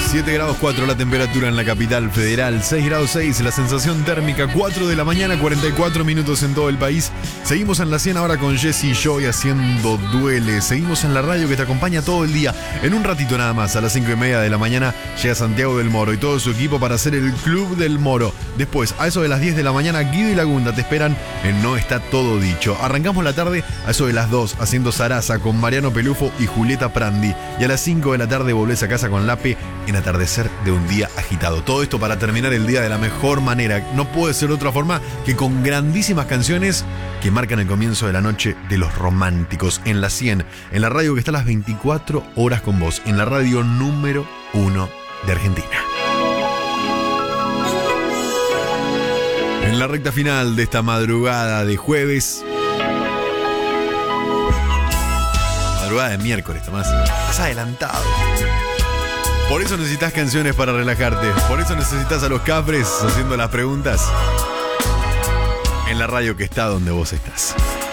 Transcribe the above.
7 grados 4 la temperatura en la capital federal, 6 grados 6 la sensación térmica, 4 de la mañana, 44 minutos en todo el país. Seguimos en la 100 ahora con Jesse y Joy haciendo Duele. Seguimos en la radio que te acompaña todo el día. En un ratito nada más, a las 5:30 de la mañana, llega Santiago del Moro y todo su equipo para hacer el Club del Moro. Después, a eso de las 10 de la mañana, Guido y Lagunda te esperan en No Está Todo Dicho. Arrancamos la tarde a eso de las 2 haciendo Sarasa con Mariano Pelufo y Julieta Prandi. Y a las 5 de la tarde volvés a casa con Lape en Atardecer de un Día Agitado. Todo esto para terminar el día de la mejor manera. No puede ser de otra forma que con grandísimas canciones que marcan el comienzo de la noche de los románticos. En la 100, en la radio que está a las 24 horas con vos. En la radio número 1 de Argentina. En la recta final de esta madrugada de jueves. Madrugada de miércoles, Tomás. Estás adelantado. Por eso necesitas canciones para relajarte. Por eso necesitas a los Cafres haciendo las preguntas. En la radio que está donde vos estás.